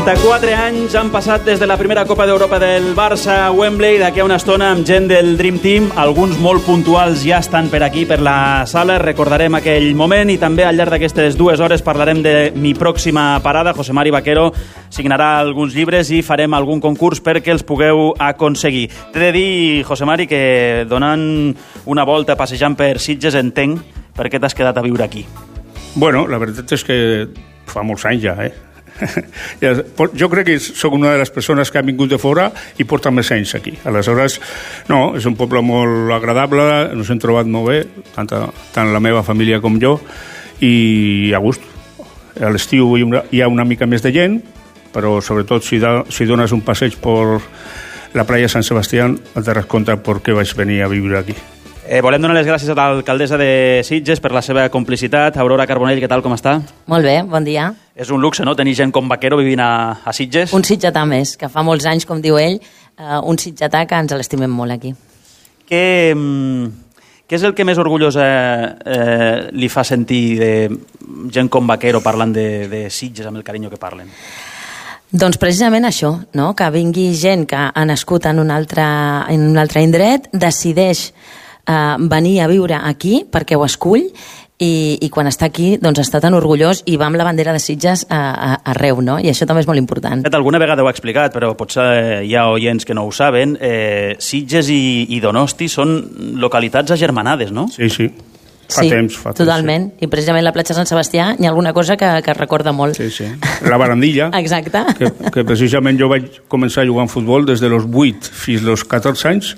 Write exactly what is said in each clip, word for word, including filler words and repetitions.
trenta-quatre anys han passat des de la primera Copa d'Europa del Barça a Wembley. D'aquí a una estona amb gent del Dream Team. Alguns molt puntuals ja estan per aquí, per la sala. Recordarem aquell moment i també al llarg d'aquestes dues hores parlarem de mi pròxima parada. José Mari Vaquero signarà alguns llibres i farem algun concurs perquè els pugueu aconseguir. T'he de dir, José Mari, que donant una volta passejant per Sitges entenc per què t'has quedat a viure aquí. Bueno, la veritat és que fa molts anys ja, eh? Jo crec que soc una de les persones que ha vingut de fora i porta més anys aquí. Aleshores, no, és un poble molt agradable, ens hem trobat molt bé, tant, tant la meva família com jo, i a gust. A l'estiu hi ha una mica més de gent, però sobretot si, da, si dones un passeig per la playa Sant Sebastián et daràs compte per què vaig venir a viure aquí. Eh, volem donar les gràcies a l'alcaldessa de Sitges per la seva complicitat. Aurora Carbonell, què tal, com està? Molt bé, bon dia. És un luxe, no?, tenir gent com Vaquero vivint a, a Sitges. Un sitgetà més, que fa molts anys, com diu ell, uh, un sitgetà que ens l'estimem molt aquí. Què, què és el que més orgullosa eh, li fa sentir de gent com Vaquero parlant de, de Sitges amb el carinyo que parlen? Doncs precisament això, no? Que vingui gent que ha nascut en un altre, en un altre indret, decideix Uh, venir a viure aquí perquè ho escull i, i quan està aquí doncs està tan orgullós i va amb la bandera de Sitges a, a, arreu, no? I això també és molt important. Alguna vegada ho ha explicat, però potser hi ha oients que no ho saben. Eh, Sitges i, i Donosti són localitats agermanades, no? Sí, sí. Fa sí, temps, fa totalment. temps, sí. I precisament la platja Sant Sebastià hi ha alguna cosa que, que recorda molt. Sí, sí. La barandilla. Exacte. Que, que precisament jo vaig començar a jugar en futbol des de los vuit fins als catorze anys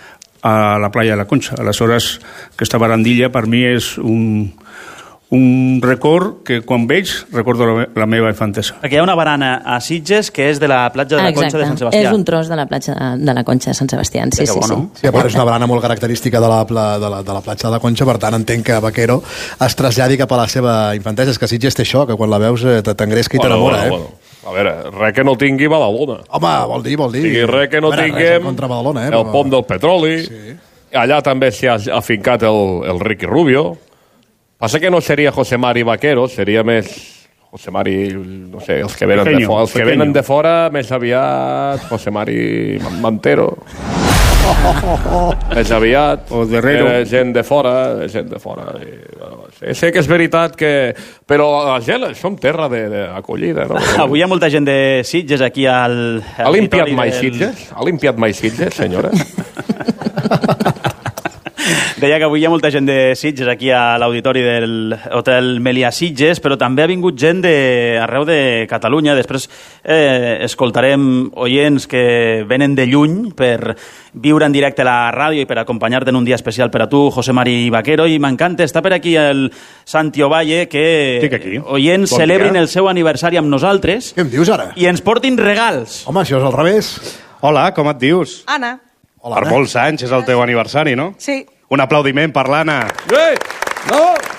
a la playa de la Concha. Aleshores, aquesta barandilla per mi és un, un record que quan veig recordo la, la meva infantesa. Perquè hi ha una barana a Sitges que és de la platja de la Exacte. Concha de Sant Sebastià. És un tros de la platja de la Concha de Sant Sebastià. Sí, sí, bueno. sí. Sí, a part és una barana molt característica de la, de la, de la platja de la Concha, per tant entenc que Vaquero es traslladi cap a la seva infantesa. És que Sitges té això, que quan la veus t'engresca i bueno, t'enamora, bueno, eh? Bueno. A veure, res que no tingui Badalona. Home, vol dir, vol dir. I res que no veure, tinguem contra Badalona, eh, el però... pont del petroli. Sí. Allà també s'hi ha afincat el, el Ricky Rubio. Passa que no seria José Mari Vaquero, seria més José Mari, no sé, els que venen, pequeño, de, fora, els que venen de fora, més aviat José Mari Mantero. Oh, oh, oh. Més aviat, o Guerrero. Eh, gent de fora, gent de fora. I, bueno, sé, sé que és veritat que... Però la gent, som terra d'acollida, no? Avui hi ha molta gent de Sitges aquí al... al ha limpiat mai del... Sitges? Ha limpiat mai Sitges, senyora? Deia que avui hi ha molta gent de Sitges aquí a l'auditori del Hotel Melià Sitges, però també ha vingut gent de, arreu de Catalunya. Després eh, escoltarem oients que venen de lluny per viure en directe a la ràdio i per acompanyar-te en un dia especial per a tu, José Mari Vaquero, i m'encanta, està per aquí el Santi Ovalle, que aquí. oients bon celebrin dia. El seu aniversari amb nosaltres. Què em dius ara? I ens portin regals. Home, això és al revés. Hola, com et dius? Anna. Hola, per Anna. Molts anys, és el teu aniversari, no? Sí. Un aplaudiment per l'Anna. Sí! No!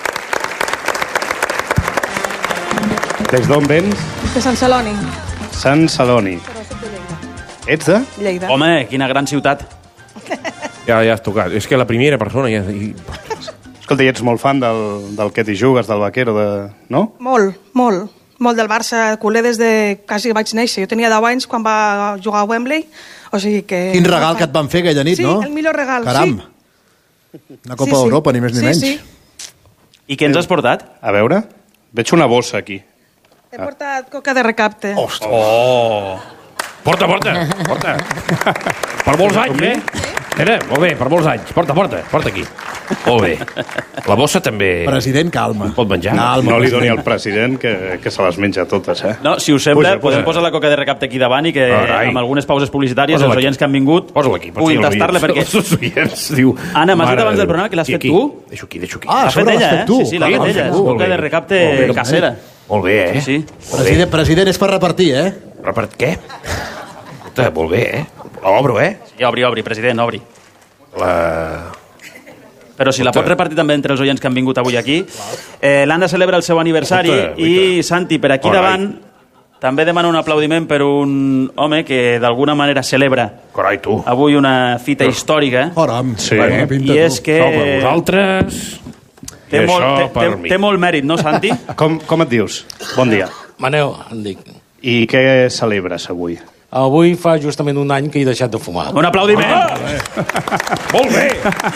Des d'on vens? De Sant Celoni. Sant Celoni. Però soc de Lleida. Ets de? Lleida. Home, quina gran ciutat. Ja, ja has tocat. És que la primera persona ja... Escolta, i ets molt fan del, del que t'hi jugues, del Vaquero, de... no? Molt, molt. Molt del Barça, culer des de quasi vaig néixer. Jo tenia deu anys quan va jugar a Wembley, o sigui que... Quin regal que et van fer aquella nit, sí, no? Sí, el millor regal, Caram. sí. Una Copa sí, sí. d'Europa, ni més ni sí, menys. Sí. I què ens has portat? A veure, veig una bossa aquí. He portat coca de recapte. Ostres. Oh! Porta, porta, porta. Per molts anys, eh? Era, molt bé, per molts anys. Porta, porta, porta aquí. Molt bé. La bossa també... President, calma. Pot menjar. Calma, no li doni al president que, que se les menja totes, eh? No, si us sembla, puja, podem puja. posar la coca de recapte aquí davant i que Carai. amb algunes pauses publicitàries els oients que han vingut puguin tastar-la perquè... Els oients, diu... Anna, m'has dit abans del programa que l'has fet tu? Deixo aquí, deixo aquí. Ah, L'ha fet sobre l'has ella, fet eh? tu. Sí, sí, l'ha Sí, fet l'has ella. fet tu. Coca de recapte Molt bé, casera. Molt bé, eh? Sí, sí. President, president és per repartir, eh? Repart què? Escolta, molt bé, eh? L'obro, eh? Sí, obri, obri, president, obri. La... Però si la pot repartir també entre els oients que han vingut avui aquí. Eh, L'Anna celebra el seu aniversari i, Santi, per aquí davant també demana un aplaudiment per un home que d'alguna manera celebra Carai, tu. avui una fita històrica. Caram, Sí. bueno, pinta I és tu. que No, per vosaltres... té I molt, això té, per té, mi. té molt mèrit, no, Santi? Com, com et dius? Bon dia. Maneu, em dic. I què celebres avui? Avui fa justament un any que he deixat de fumar. Un aplaudiment! Ah, molt bé!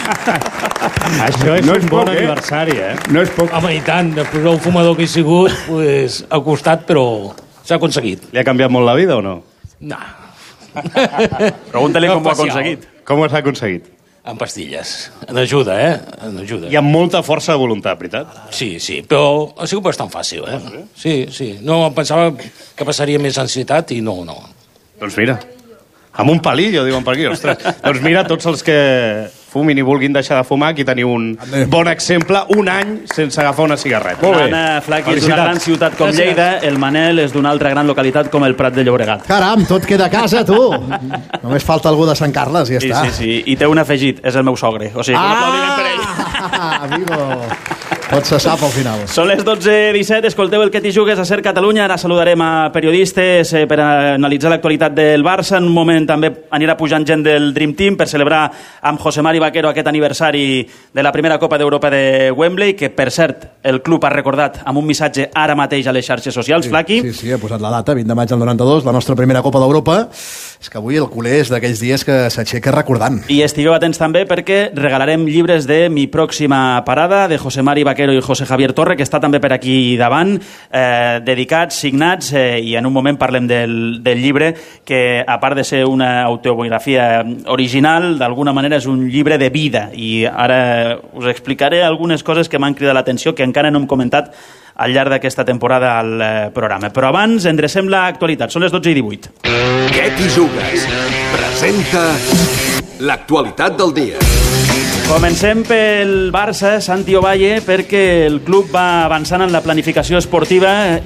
Això és No un és bon poc, eh? aniversari, eh? No és poc. Home, i tant, després del fumador que he sigut, pues, ha costat, però s'ha aconseguit. Li ha canviat molt la vida o no? No. Pregúntale No com ho ha especial. aconseguit. Com ho has aconseguit? En pastilles. En ajuda, eh? En ajuda. Hi ha molta força de voluntat, veritat? Sí, sí, però ha sigut bastant fàcil, eh? Sí, sí. No em pensava que passaria més ansietat i no, no. Doncs mira, amb un palillo, diuen per aquí, ostres. Doncs mira, tots els que fumin i vulguin deixar de fumar, aquí teniu un bon exemple, un any sense agafar una cigarreta. Molt bé. Anna Flaqui és d'una gran ciutat com Lleida, el Manel és d'una altra gran localitat com el Prat de Llobregat. Caram, tot queda a casa, tu. Només falta algú de Sant Carles i ja Sí, està. sí, sí, i té un afegit, és el meu sogre. O sigui, un aplaudiment per ell. Ah, amigo. Tot se sap al final. Són les dotze i disset, escolteu el que t'hi jugues a Ser Catalunya. Ara saludarem a periodistes eh, per analitzar l'actualitat del Barça. En un moment també anirà pujant gent del Dream Team per celebrar amb José Mari Vaquero aquest aniversari de la primera Copa d'Europa de Wembley, que per cert el club ha recordat amb un missatge ara mateix a les xarxes socials. Sí, Flaqui. sí, sí, ha posat la data, vint de maig del noranta-dos, la nostra primera Copa d'Europa. És que avui el culer és d'aquells dies que s'aixeca recordant. I estigueu atents també perquè regalarem llibres de Mi pròxima parada, de José Mari Vaquero i José Javier Torre, que està també per aquí davant, eh, dedicats, signats, eh, i en un moment parlem del, del llibre, que a part de ser una autobiografia original, d'alguna manera és un llibre de vida, i ara us explicaré algunes coses que m'han cridat l'atenció, que encara no hem comentat al llarg d'aquesta temporada al eh, programa. Però abans endrecem l'actualitat. Són les dotze i divuit. Què t'hi jugues? Presenta l'actualitat del dia. Comencem pel Barça, Santi Ovalle, perquè el club va avançant en la planificació esportiva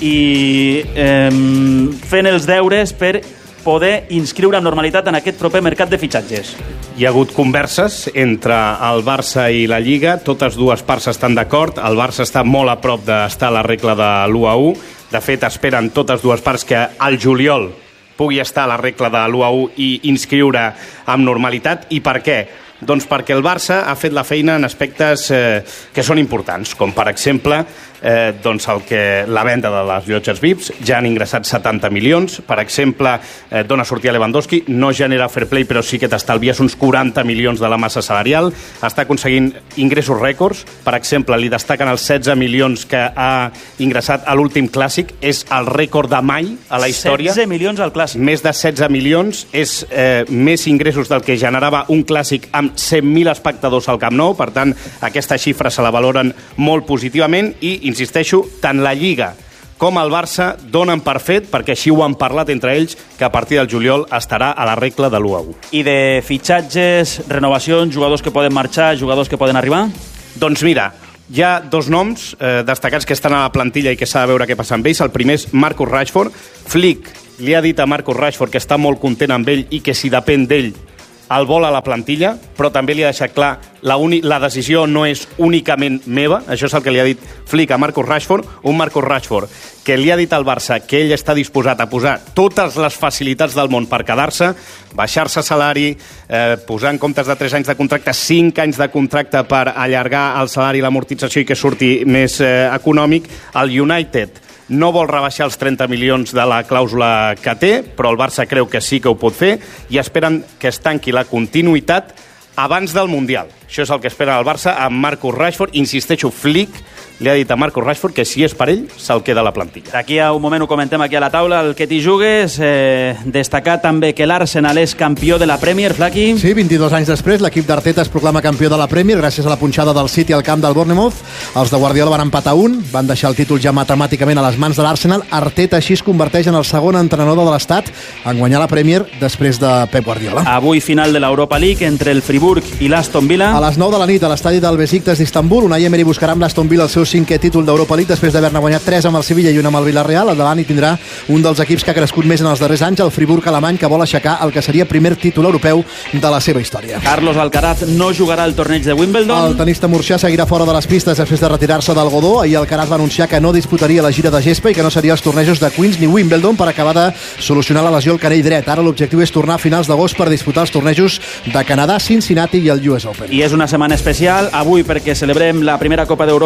i eh, fent els deures per poder inscriure amb normalitat en aquest proper mercat de fitxatges. Hi ha hagut converses entre el Barça i la Lliga, totes dues parts estan d'acord, el Barça està molt a prop d'estar a la regla de l'u a u, de fet esperen totes dues parts que al juliol pugui estar a la regla de l'u a u i inscriure amb normalitat. I per què? Doncs perquè el Barça ha fet la feina en aspectes eh, que són importants, com per exemple eh, doncs el que, la venda de les llotges V I Ps, ja han ingressat setanta milions, per exemple, eh, dona sortir a Lewandowski, no genera fair play, però sí que t'estalvies uns quaranta milions de la massa salarial, està aconseguint ingressos rècords, per exemple, li destaquen els setze milions que ha ingressat a l'últim clàssic, és el rècord de mai a la història. setze milions al clàssic. Més de setze milions, és eh, més ingressos del que generava un clàssic amb cent mil espectadors al Camp Nou, per tant, aquesta xifra se la valoren molt positivament i, insisteixo, tant la Lliga com el Barça donen per fet, perquè així ho han parlat entre ells, que a partir del juliol estarà a la regla de l'u a u. I de fitxatges, renovacions, jugadors que poden marxar, jugadors que poden arribar? Doncs mira, hi ha dos noms eh, destacats que estan a la plantilla i que s'ha de veure què passa amb ells. El primer és Marcus Rashford. Flick li ha dit a Marcus Rashford que està molt content amb ell i que si depèn d'ell el vol a la plantilla, però també li ha deixat clar la, uni, la decisió no és únicament meva, això és el que li ha dit Flick a Marcus Rashford, un Marcus Rashford que li ha dit al Barça que ell està disposat a posar totes les facilitats del món per quedar-se, baixar-se salari, eh, posar en comptes de tres anys de contracte, cinc anys de contracte per allargar el salari i l'amortització i que surti més eh, econòmic. El United no vol rebaixar els trenta milions de la clàusula que té, però el Barça creu que sí que ho pot fer i esperen que es tanqui la continuïtat abans del Mundial. Això és el que espera el Barça amb Marcus Rashford. Insisteixo, Flick li ha dit a Marcus Rashford que si és per ell, se'l queda a la plantilla. D'aquí a un moment ho comentem aquí a la taula, el que t'hi jugues. Eh, destacar també que l'Arsenal és campió de la Premier, Flaqui. Sí, vint-i-dos anys després, l'equip d'Arteta es proclama campió de la Premier gràcies a la punxada del City al camp del Bournemouth. Els de Guardiola van empatar un, van deixar el títol ja matemàticament a les mans de l'Arsenal. Arteta així es converteix en el segon entrenador de l'Estat en guanyar la Premier després de Pep Guardiola. Avui final de l'Europa League entre el Friburg i l'Aston Villa. A les nou de la nit, a l'estadi del Besiktas d'Istanbul, Unai Emery buscarà amb l'Aston Villa el seu cinquè títol d'Europa League després d'haver-ne guanyat tres amb el Sevilla i un amb el Villarreal. Al davant hi tindrà un dels equips que ha crescut més en els darrers anys, el Friburg alemany, que vol aixecar el que seria primer títol europeu de la seva història. Carlos Alcaraz no jugarà el torneig de Wimbledon. El tenista murcià seguirà fora de les pistes després de retirar-se del Godó. Ahir Alcaraz va anunciar que no disputaria la gira de gespa i que no seria els tornejos de Queens ni Wimbledon per acabar de solucionar la lesió al canell dret. Ara l'objectiu és tornar a finals d'agost per disputar els tornejos de Canadà, Cincinnati i el U S Open. I és una setmana especial avui perquè celebrem la primera Copa d'Europa de la història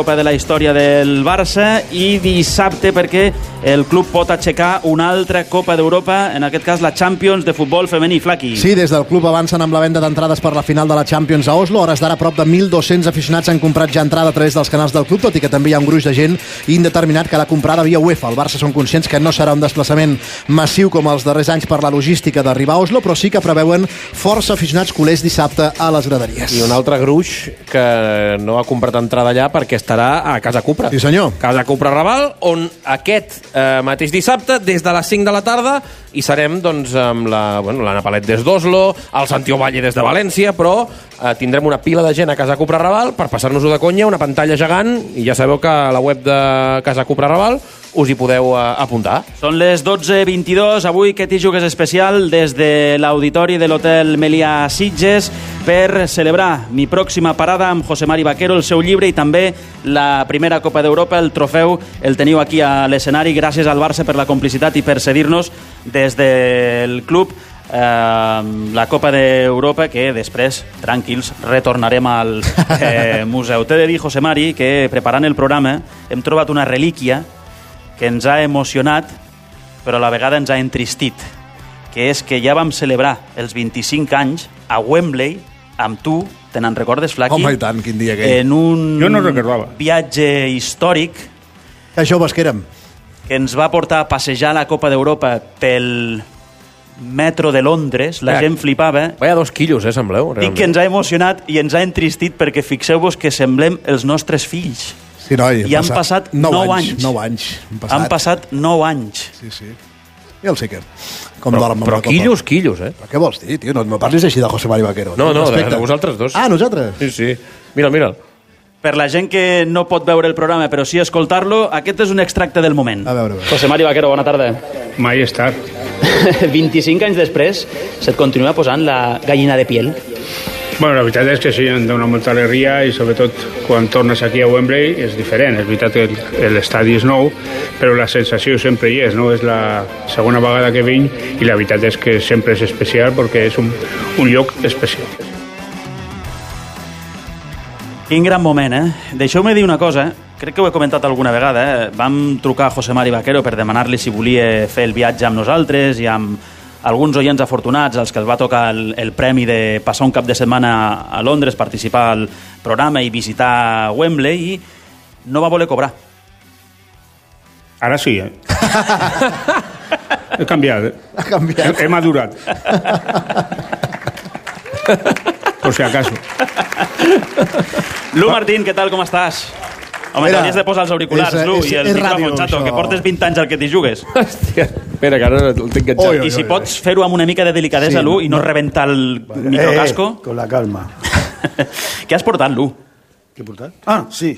història del Barça, i dissabte perquè el club pot aixecar una altra Copa d'Europa, en aquest cas la Champions de futbol femení. Flaqui. Sí, des del club avancen amb la venda d'entrades per la final de la Champions a Oslo. A hores d'ara prop de mil dos-cents aficionats han comprat ja entrada a través dels canals del club, tot i que també hi ha un gruix de gent indeterminat que l'ha comprada via UEFA. El Barça són conscients que no serà un desplaçament massiu com els darrers anys per la logística d'arribar a Oslo, però sí que preveuen força aficionats culers dissabte a les graderies. I un altre gruix que no ha comprat entrada allà perquè estarà a Casa Cupra. Sí, senyor. Casa Cupra Raval, on aquest eh, mateix dissabte, des de les cinc de la tarda, hi serem doncs, amb la, bueno, l'Anna Palet des d'Oslo, el Santiago Valle des de València, però eh, tindrem una pila de gent a Casa Cupra Raval per passar-nos-ho de conya, una pantalla gegant, i ja sabeu que a la web de Casa Cupra Raval us hi podeu uh, apuntar. Són les dotze vint-i-dos, avui que t'hi jugues especial des de l'auditori de l'Hotel Melià Sitges per celebrar mi pròxima parada amb José Mari Vaquero, el seu llibre i també la primera Copa d'Europa, el trofeu, el teniu aquí a l'escenari. Gràcies al Barça per la complicitat i per cedir-nos des del club eh, la Copa d'Europa, que després, tranquils, retornarem al eh, museu. T'he de dir, José Mari, que preparant el programa hem trobat una relíquia que ens ha emocionat, però a la vegada ens ha entristit, que és que ja vam celebrar els vint-i-cinc anys a Wembley amb tu, te n'en recordes, Flaqui? Home, i tant, quin dia aquell. En un jo no recordava. Viatge històric que joves que érem. Que ens va portar a passejar la Copa d'Europa pel metro de Londres, la eh, gent flipava. Vaya dos quilos, eh, sembleu? Dic que ens ha emocionat i ens ha entristit perquè fixeu-vos que semblem els nostres fills. Sí, noi, I han passat nou anys. Nou anys. Han passat, han passat nou anys. Sí, sí. I el sí que... Com però però quillos, quillos, eh? Però què vols dir, tio? No, no parlis així de José Mari Vaquero. No, no, de, de vosaltres dos. Ah, nosaltres? Sí, sí. Mira'l, mira'l. Per la gent que no pot veure el programa, però sí escoltar-lo, aquest és un extracte del moment. A veure, a veure. José Mari Vaquero, bona tarda. Mai he estat. vint-i-cinc anys després, se't continua posant la gallina de piel? Bueno, la veritat és que sí, em dona molta alegria i sobretot quan tornes aquí a Wembley és diferent. És veritat que l'estadi és nou, però la sensació sempre hi és, no? És la segona vegada que vinc i la veritat és que sempre és especial perquè és un, un lloc especial. Quin gran moment, eh? Deixeu-me dir una cosa, crec que ho he comentat alguna vegada, eh? Vam trucar a José Mari Vaquero per demanar-li si volia fer el viatge amb nosaltres i amb alguns oients afortunats als que els va tocar el, el premi de passar un cap de setmana a Londres, participar al programa i visitar Wembley, i no va voler cobrar. Ara sí, eh? He canviat, eh? Ha canviat. He, he madurat. Por si acaso. Lu Martín, què tal, com estàs? Home, t'hauries de posar els auriculars, és, Lu, és, i el micròfon, xato, que portes vint anys al que t'hi jugues. Hòstia, espera, que ara el tinc enganxat. Oi, oi, I si oi, pots oi. fer-ho amb una mica de delicadesa, sí, Lu, i no, no rebentar el vale. microcasco. Eh, con la calma. Què has portat, Lu? Què he portat? Ah, sí.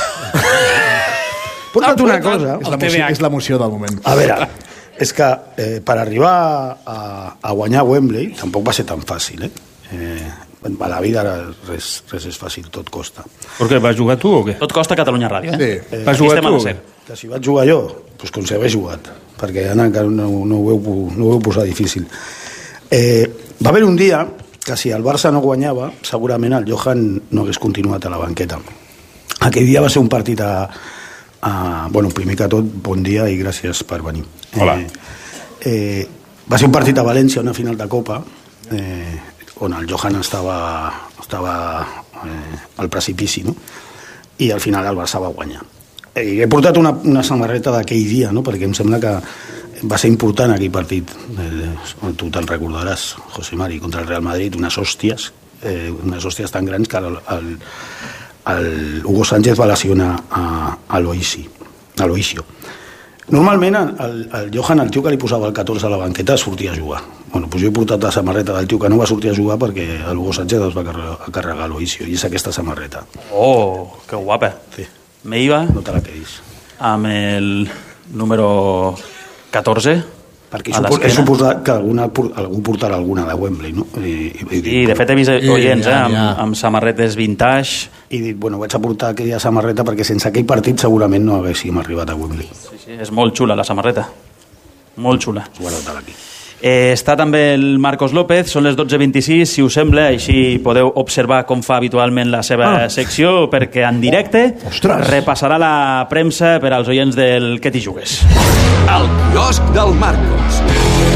Porta't una cosa. És l'emoció del moment. A veure, és que eh, per arribar a, a guanyar Wembley tampoc va ser tan fàcil, eh? eh a la vida res, res és fàcil, tot costa. Per què, vas jugar tu o què? Tot costa Catalunya Ràdio, eh? Sí. eh vas jugar tu o què? Que si vaig jugar jo, doncs com si hagués jugat, perquè Anna encara no, no, ho veu, no ho veu posar difícil. Eh, va haver un dia que si el Barça no guanyava, segurament el Johan no hagués continuat a la banqueta. Aquell dia va ser un partit a... a bueno, primer que tot, bon dia i gràcies per venir. Hola. Eh, eh, va ser un partit a València, una final de Copa, eh, on el Johan estava, estava eh, al precipici, no? I al final el Barça va guanyar. Eh, he portat una, una samarreta d'aquell dia, no? Perquè em sembla que va ser important aquell partit. Eh, tu te'n recordaràs, José Mari, contra el Real Madrid, unes hòsties, eh, unes hòsties tan grans que el, el, el Hugo Sánchez va lesionar a, a Aloisi, a Aloisio. Normalment el, el Johan, el tio que li posava el catorze a la banqueta, sortia a jugar. Bueno, doncs jo he portat la samarreta del tio que no va sortir a jugar perquè el Hugo Sánchez es va carregar, a carregar l'Oisio, i és aquesta samarreta. Oh, que guapa. Sí. Me iba no te la quedis. Amb el número catorze perquè he suposat que alguna, algú portarà alguna de Wembley, no? I, i, I de fet he vist oients, eh, amb, amb samarretes vintage. I dic, bueno, vaig a portar aquella samarreta perquè sense aquell partit segurament no haguéssim arribat a Wembley. Sí, sí, és molt xula la samarreta. Molt xula. Guarda-te-la aquí. Eh, està també el Marcos López, són les dotze vint-i-sis, si us sembla, així podeu observar com fa habitualment la seva ah. secció, perquè en directe Ostres. repassarà la premsa per als oients del Què t'hi jugues. El quiosc del Marcos.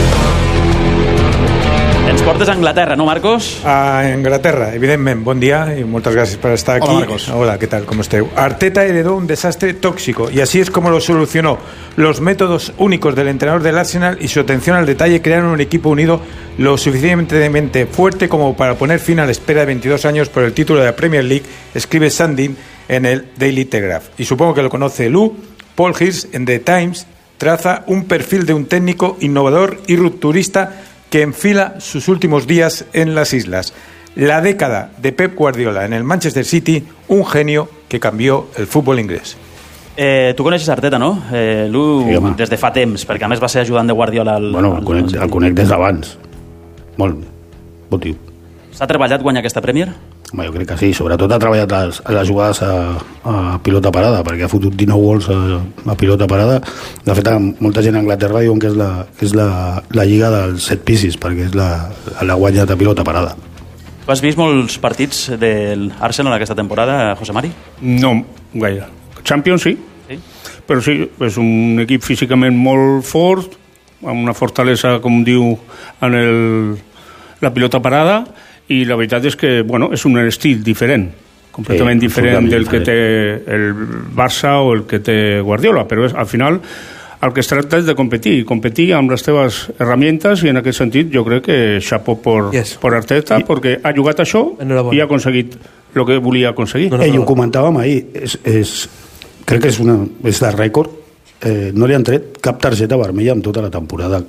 Ens portes a Anglaterra, no, Marcos? A Inglaterra, evidentemente. Buen día y muchas gracias por estar aquí. Hola, Marcos. Hola, ¿qué tal? ¿Cómo estás? Arteta heredó un desastre tóxico y así es como lo solucionó. Los métodos únicos del entrenador del Arsenal y su atención al detalle crearon un equipo unido lo suficientemente fuerte como para poner fin a la espera de veintidós años por el título de la Premier League, escribe Sandin en el Daily Telegraph. Y supongo que lo conoce Lu. Paul Hirsch en The Times traza un perfil de un técnico innovador y rupturista que enfila sus últimos días en las islas. La década de Pep Guardiola en el Manchester City, un genio que cambió el fútbol inglés. Eh, tu coneixes Arteta, no? Eh, Lu, sí, des de fa temps, perquè a més va ser ajudant de Guardiola al... Bueno, el conec, el conec des d'abans. Molt, molt tio. S'ha treballat guanyar aquesta Premier? Home, jo crec que sí, sobretot ha treballat les, les jugades a, a pilota parada, perquè ha fotut dinou gols a, a pilota parada. De fet, molta gent a Anglaterra diuen que és la, que és la, la lliga dels set pieces, perquè és la, la guanyat a pilota parada. Tu has vist molts partits de l'Arsenal aquesta temporada, José Mari? No, gaire. Champions sí, sí, però sí, és un equip físicament molt fort, amb una fortalesa, com diu, en el, la pilota parada, i la veritat és que, bueno, és un estil diferent, completament sí, diferent del diferent. que té el Barça o el que té Guardiola, però és, al final el que es tracta és de competir, competir amb les teves herramientes, i en aquest sentit jo crec que xapó per, yes. per Arteta, I, perquè ha jugat això i ha aconseguit el que volia aconseguir. No, no, no. Ell ho comentàvem ahir, és, és, crec que és, una, és de rècord, eh, no li han tret cap targeta vermella en tota la temporada.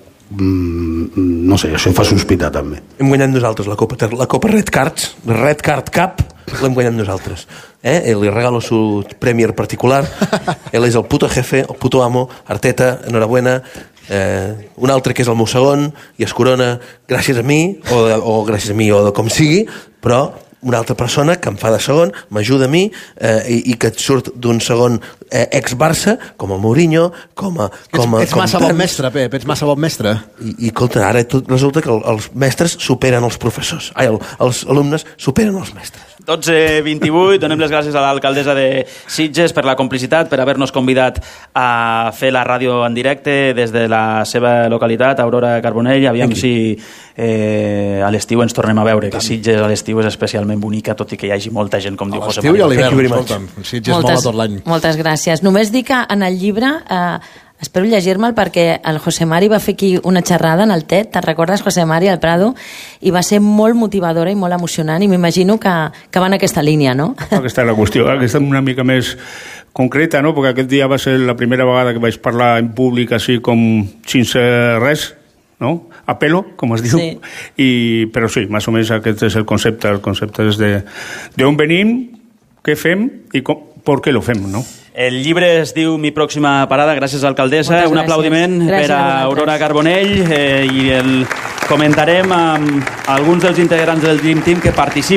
Mm, no sé, això fa sospitar també. Hem guanyat nosaltres la Copa, la Copa Red Cards, Red Card Cup, l'hem guanyat nosaltres. Eh? Li regalo su Premier particular. Él és el puto jefe, el puto amo. Arteta, enhorabuena. Eh, un altre que és el meu segon i es corona gràcies a mi o, o gràcies a mi o de com sigui, però una altra persona que em fa de segon, m'ajuda a mi eh, i, i que et surt d'un segon eh, ex-Barça, com el Mourinho, com a... Com a ets ets com massa tants... bon mestre, Pep, ets massa bon mestre. I, i escolta, ara tot, resulta que el, els mestres superen els professors. Ai, el, els alumnes superen els mestres. dotze vint-i-vuit, donem les gràcies a l'alcaldessa de Sitges per la complicitat, per haver-nos convidat a fer la ràdio en directe des de la seva localitat, Aurora Carbonell. Aviam Aquí. si eh, a l'estiu ens tornem a veure, que Sitges a l'estiu és especialment bonica, tot i que hi hagi molta gent, com diu José María. A l'estiu i a l'hivern, escolta'm, Sitges mola tot l'any. Moltes gràcies. Només dic que en el llibre... Eh, espero llegir-me'l perquè el José Mari va fer aquí una xerrada en el T E D, te'n recordes, José Mari, al Prado, i va ser molt motivadora i molt emocionant, i m'imagino que, que va en aquesta línia, no? Aquesta és la qüestió, aquesta una mica més concreta, no? Perquè aquest dia va ser la primera vegada que vaig parlar en públic així com sense res, no? A pelo, com es diu. Sí. I, però sí, més o menys aquest és el concepte, el concepte és de d'on venim, què fem i com, per què lo fem, no? El llibre es diu Mi pròxima parada, gràcies alcaldessa. Moltes Un aplaudiment gràcies per a, a Aurora Carbonell eh, i el comentarem amb alguns dels integrants del Dream Team que participen